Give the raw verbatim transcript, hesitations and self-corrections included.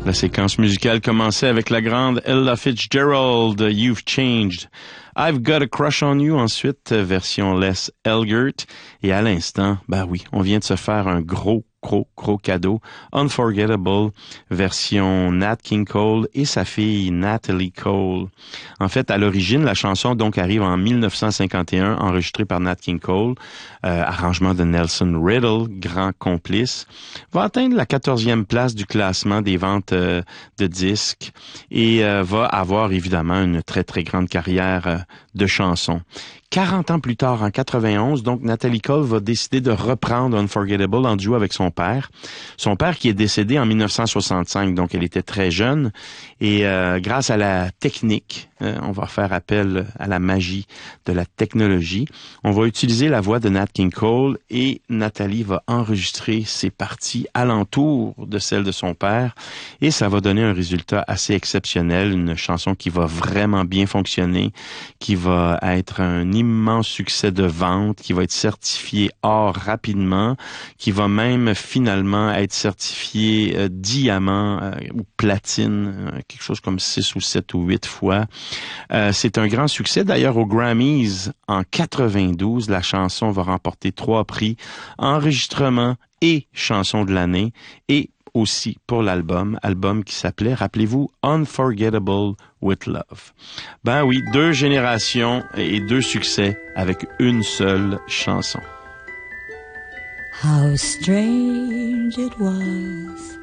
La séquence musicale commençait avec la grande Ella Fitzgerald, You've Changed. I've Got a Crush on You, ensuite, version Les Elgert. Et à l'instant, ben oui, on vient de se faire un gros, gros, gros cadeau. Unforgettable, version Nat King Cole et sa fille Natalie Cole. En fait, à l'origine, la chanson donc arrive en mille neuf cent cinquante et un, enregistrée par Nat King Cole, euh, arrangement de Nelson Riddle, grand complice, va atteindre la quatorzième place du classement des ventes euh, de disques et euh, va avoir évidemment une très très grande carrière euh, de chansons. quarante ans plus tard, en quatre-vingt-onze, donc Natalie Cole va décider de reprendre Unforgettable en duo avec son père. Son père qui est décédé en mille neuf cent soixante-cinq, donc elle était très jeune. Et euh, grâce à la technique, euh, on va faire appel à la magie de la technologie. On va utiliser la voix de Nat King Cole et Nathalie va enregistrer ses parties alentour de celle de son père. Et ça va donner un résultat assez exceptionnel, une chanson qui va vraiment bien fonctionner, qui va être un immense succès de vente, qui va être certifié or rapidement, qui va même finalement être certifié euh, diamant euh, ou platine, euh, quelque chose comme six ou sept ou huit fois. Euh, c'est un grand succès. D'ailleurs, aux Grammys, en quatre-vingt-douze, la chanson va remporter trois prix, enregistrement et chanson de l'année, et aussi pour l'album, album qui s'appelait, rappelez-vous, Unforgettable with Love. Ben oui, deux générations et deux succès avec une seule chanson. How strange it was